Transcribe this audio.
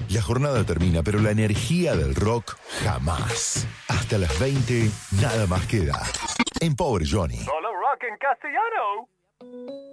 La jornada termina, pero la energía del rock jamás. Hasta las 20, nada más queda. En Pobre Johnny. Solo rock en castellano.